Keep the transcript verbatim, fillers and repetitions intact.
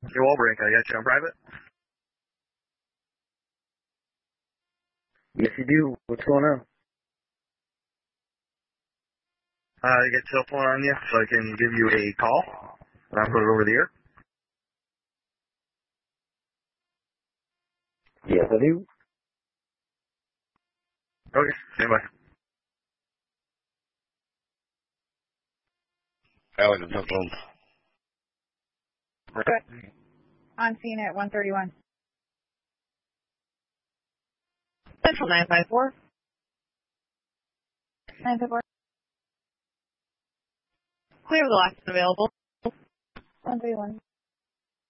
Hey, Walbrink, I got you on private? Yes, you do. What's going on? Uh, you got your cell phone on you so I can give you a call, and I'll put it over the air. Yes, I do. Okay, stand by. Alex, cell phone. Okay. On scene at one thirty-one. Central nine five four. nine five four. Clear the last available. one thirty-one.